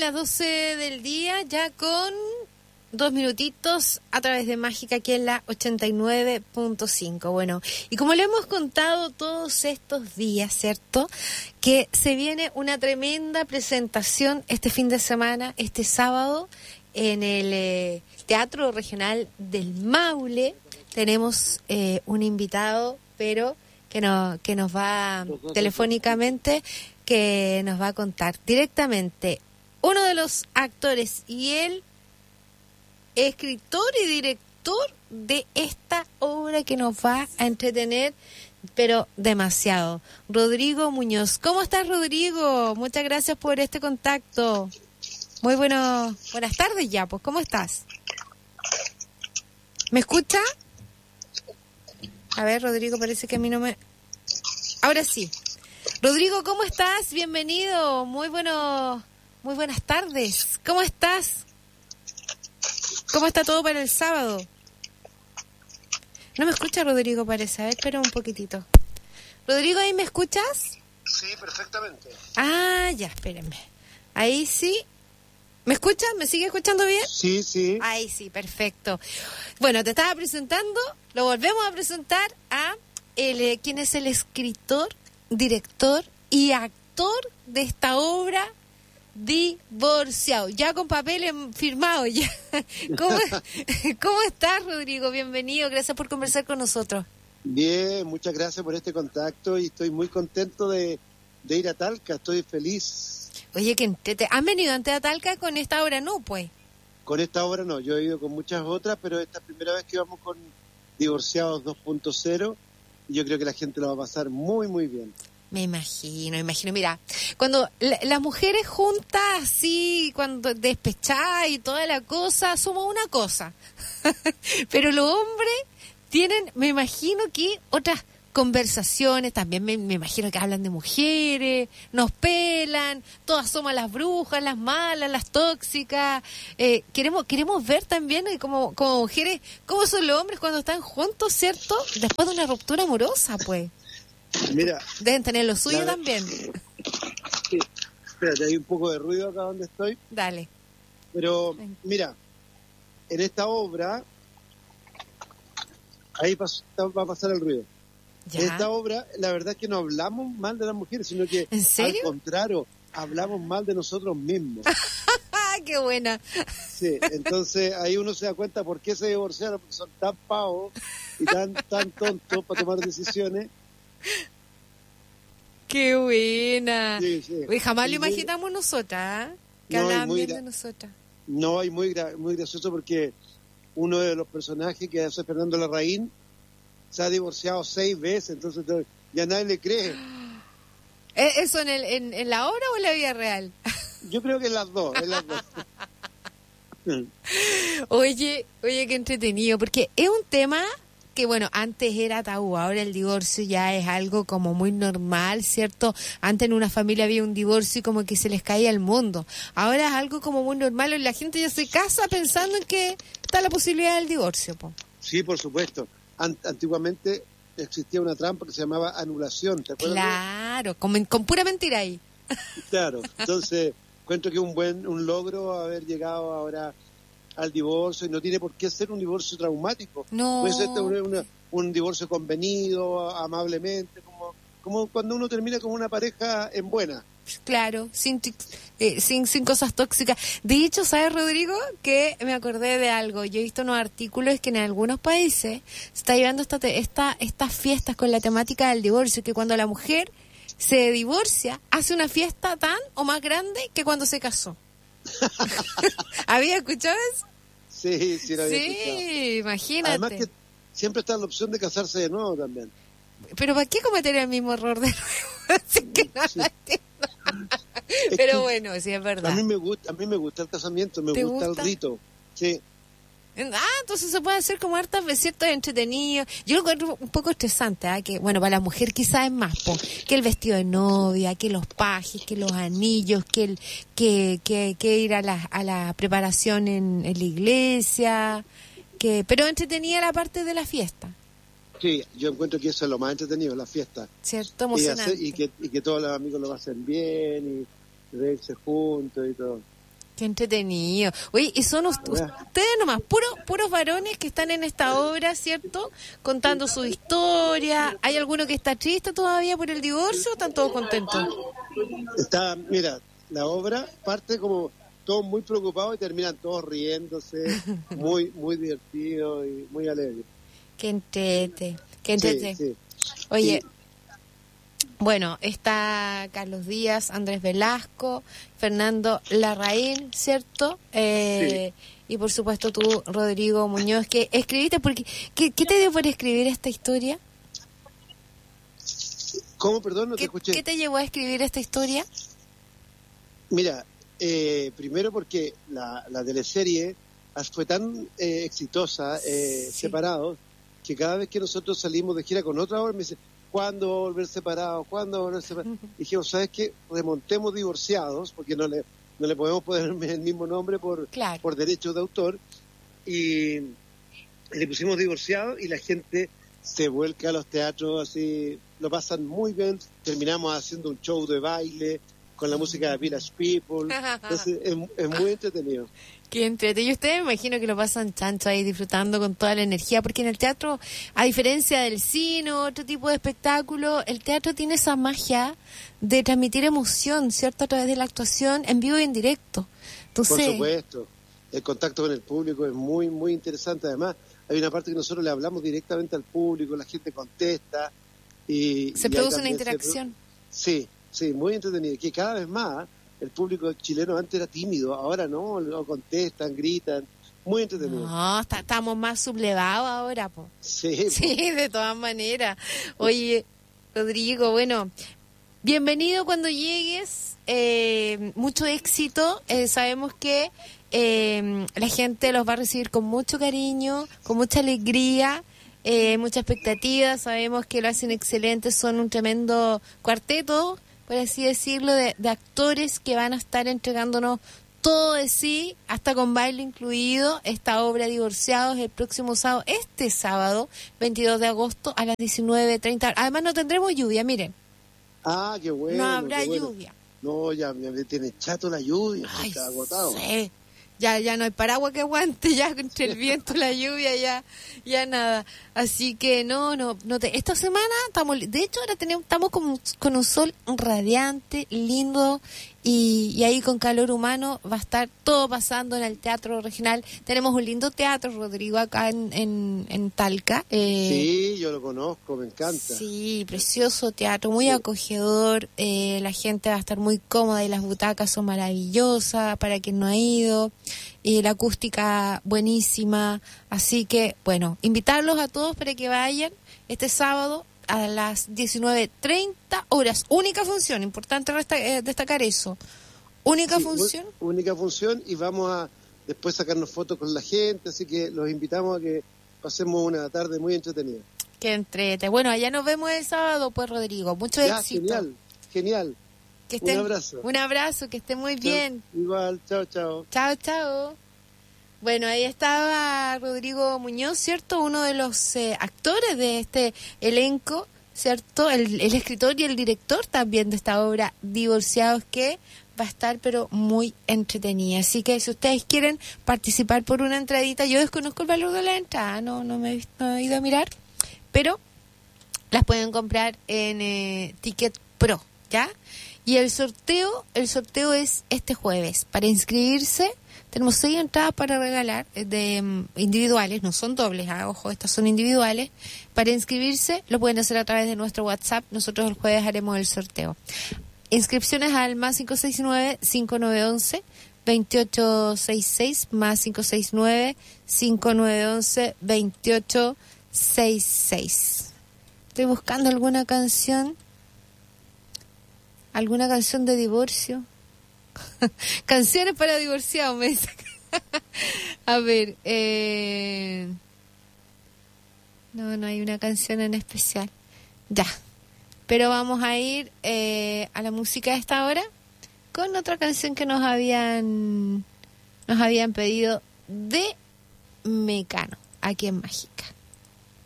las 12 del día, ya con 2 minutitos a través de Mágica aquí en la 89.5. Bueno, y como le hemos contado todos estos días, ¿cierto? Que se viene una tremenda presentación este fin de semana, este sábado, en el Teatro Regional del Maule. Tenemos un invitado, pero que nos va telefónicamente, que nos va a contar directamente uno de los actores y el escritor y director de esta obra que nos va a entretener, pero demasiado. Rodrigo Muñoz. ¿Cómo estás, Rodrigo? Muchas gracias por este contacto. Muy buenas tardes ya, pues, ¿cómo estás? ¿Me escucha? A ver, Rodrigo, parece que a mí no me... Ahora sí. Rodrigo, ¿cómo estás? Bienvenido. Muy buenas tardes. ¿Cómo estás? ¿Cómo está todo para el sábado? No me escucha, Rodrigo, parece. A ver, espera un poquitito. Rodrigo, ¿ahí me escuchas? Sí, perfectamente. Ah, ya, espérenme. Ahí sí. ¿Me escuchas? ¿Me sigue escuchando bien? Sí, sí. Ahí sí, perfecto. Bueno, te estaba presentando, lo volvemos a presentar a quien es el escritor, director y actor de esta obra, Divorciado, ya con papel firmado ya. ¿Cómo estás, Rodrigo? Bienvenido, gracias por conversar con nosotros. Bien, muchas gracias por este contacto y estoy muy contento de ir a Talca, estoy feliz. Oye, ¿han venido antes a Talca con esta obra? No, pues. Con esta obra no, yo he ido con muchas otras, pero esta es la primera vez que vamos con Divorciados 2.0 y yo creo que la gente lo va a pasar muy, muy bien. Me imagino. Mira, cuando las mujeres juntas así, cuando despechadas y toda la cosa, somos una cosa. Pero los hombres tienen, me imagino que otras conversaciones, también me imagino que hablan de mujeres, nos pelan, todas somos las brujas, las malas, las tóxicas. Queremos ver también como mujeres, cómo son los hombres cuando están juntos, ¿cierto? Después de una ruptura amorosa, pues. Mira, deben tener lo suyo también. Sí, espérate, hay un poco de ruido acá donde estoy. Dale. Pero, mira, en esta obra, ahí va a pasar el ruido. ¿Ya? En esta obra, la verdad es que no hablamos mal de las mujeres, sino que, ¿en serio? al contrario, hablamos mal de nosotros mismos. ¡Qué buena! Sí, entonces ahí uno se da cuenta por qué se divorciaron, porque son tan pavos y tan tontos para tomar decisiones. ¡Qué buena! Sí, sí. Oye, jamás lo imaginamos nosotras, ¿eh? Que hablaban bien de nosotras. No, y muy gracioso porque uno de los personajes, que es Fernando Larraín, se ha divorciado 6 veces, entonces ya nadie le cree. ¿Eso en la obra o en la vida real? Yo creo que en las dos. Oye, qué entretenido, porque es un tema que, bueno, antes era tabú, ahora el divorcio ya es algo como muy normal, ¿cierto? Antes en una familia había un divorcio y como que se les caía el mundo. Ahora es algo como muy normal y la gente ya se casa pensando en que está la posibilidad del divorcio, po. Sí, por supuesto. Antiguamente existía una trampa que se llamaba anulación, ¿te acuerdas? Claro, con pura mentira ahí. Claro, entonces cuento que es un logro haber llegado ahora al divorcio, y no tiene por qué ser un divorcio traumático. No. Puede ser un divorcio convenido, amablemente, como cuando uno termina con una pareja en buena. Claro, sin cosas tóxicas. De hecho, ¿sabes, Rodrigo? Que me acordé de algo. Yo he visto unos artículos que en algunos países se está llevando estas fiestas con la temática del divorcio, que cuando la mujer se divorcia, hace una fiesta tan o más grande que cuando se casó. ¿Había escuchado eso? Sí, lo había escuchado. Sí, imagínate. Además que siempre está la opción de casarse de nuevo también. Pero ¿para qué cometer el mismo error de nuevo? Así que no Sí. la entiendo. Pero bueno, sí, es verdad. A mí me gusta el casamiento, me gusta el rito. Sí. Entonces se puede hacer como hartas veces, cierto, entretenido. Yo lo encuentro un poco estresante, que bueno, para la mujer quizás es más, que el vestido de novia, que los pajes, que los anillos, que ir a la preparación en la iglesia, pero entretenida la parte de la fiesta. Sí, yo encuentro que eso es lo más entretenido, la fiesta. Cierto, emocionante. Y que todos los amigos lo pasen bien y reírse juntos y todo. Qué entretenido. Oye, y son ustedes nomás, puros varones que están en esta obra, ¿cierto? Contando su historia. ¿Hay alguno que está triste todavía por el divorcio o están todos contentos? Mira, la obra parte como todos muy preocupados y terminan todos riéndose, muy divertidos y muy alegres. Qué entrete. Sí. Oye, bueno, está Carlos Díaz, Andrés Velasco, Fernando Larraín, ¿cierto? Sí. Y por supuesto tú, Rodrigo Muñoz, que escribiste, porque ¿qué te dio por escribir esta historia? ¿Cómo? Perdón, no te escuché. ¿Qué te llevó a escribir esta historia? Mira, primero porque la teleserie fue tan exitosa, Sí. separados, que cada vez que nosotros salimos de gira con otra obra me dicen, ¿cuándo volver separados? ¿Cuándo volver separados? Y dijimos, ¿sabes qué? Remontemos Divorciados, porque no le podemos poner el mismo nombre por derechos de autor, y le pusimos Divorciados y la gente se vuelca a los teatros, así, lo pasan muy bien, terminamos haciendo un show de baile con la música de Village People, entonces es muy entretenido. Qué entretenido. Y ustedes me imagino que lo pasan chancho ahí disfrutando con toda la energía, porque en el teatro, a diferencia del cine o otro tipo de espectáculo, el teatro tiene esa magia de transmitir emoción, ¿cierto? A través de la actuación en vivo y en directo. Entonces, por supuesto, el contacto con el público es muy interesante. Además, hay una parte que nosotros le hablamos directamente al público, la gente contesta y se produce una interacción. Sí, muy entretenido. Que cada vez más el público chileno antes era tímido, ahora no contestan, gritan, muy entretenido. No, estamos más sublevados ahora, po. Sí, de todas maneras. Oye, Rodrigo, bueno, bienvenido cuando llegues, mucho éxito, sabemos que la gente los va a recibir con mucho cariño, con mucha alegría, mucha expectativa, sabemos que lo hacen excelente, son un tremendo cuarteto, por así decirlo, de actores que van a estar entregándonos todo de sí, hasta con baile incluido, esta obra Divorciados el próximo sábado, este sábado, 22 de agosto a las 19:30. Además no tendremos lluvia, miren. Ah, qué bueno. No habrá qué bueno. lluvia. No, ya me tiene chato la lluvia, está agotado. Sí. Ya no hay paraguas que aguante, ya entre el viento, la lluvia, ya nada. Así que esta semana de hecho ahora estamos con un sol radiante, lindo, y ahí con calor humano va a estar todo pasando en el Teatro Regional. Tenemos un lindo teatro, Rodrigo, acá en Talca. Sí, yo lo conozco, me encanta. Sí, precioso teatro, muy acogedor, la gente va a estar muy cómoda y las butacas son maravillosas para quien no ha ido, la acústica buenísima, así que, bueno, invitarlos a todos para que vayan este sábado a las 19:30 horas, única función, importante destacar eso, única función. Única función y vamos a después sacarnos fotos con la gente, así que los invitamos a que pasemos una tarde muy entretenida. Qué entrete. Bueno, allá nos vemos el sábado, pues, Rodrigo. Mucho éxito. Genial. Un abrazo, que esté muy bien. Igual, chao. Chao. Bueno, ahí estaba Rodrigo Muñoz, ¿cierto? Uno de los actores de este elenco, ¿cierto? El escritor y el director también de esta obra Divorciados, que va a estar pero muy entretenida. Así que si ustedes quieren participar por una entradita, yo desconozco el valor de la entrada, no me he ido a mirar, pero las pueden comprar en Ticket Pro, ¿ya? Y el sorteo es este jueves. Para inscribirse tenemos 6 entradas para regalar, individuales, no son dobles, ojo, estas son individuales. Para inscribirse lo pueden hacer a través de nuestro WhatsApp, nosotros el jueves haremos el sorteo. Inscripciones al más 569-5911-2866, más 569-5911-2866. Estoy buscando alguna canción de divorcio. Canciones para divorciados, me dice. A ver, no hay una canción en especial. Ya, pero vamos a ir a la música de esta hora con otra canción que nos habían pedido de Mecano, aquí en Mágica.